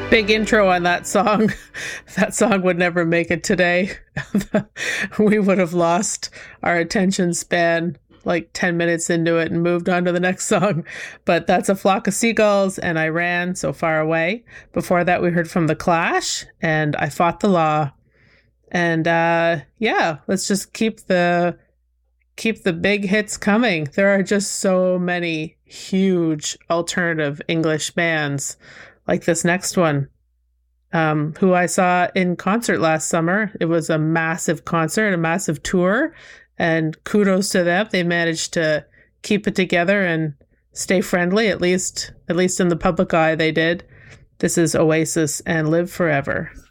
Big intro on that song. That song would never make it today. We would have lost our attention span like 10 minutes into it and moved on to the next song. But that's A Flock of Seagulls and I Ran So Far Away. Before that, we heard from The Clash and I Fought the Law. And yeah, let's just keep the big hits coming. There are just so many huge alternative English bands like this next one, who I saw in concert last summer. It was a massive concert, a massive tour, and kudos to them. They managed to keep it together and stay friendly, at least in the public eye they did. This is Oasis and Live Forever.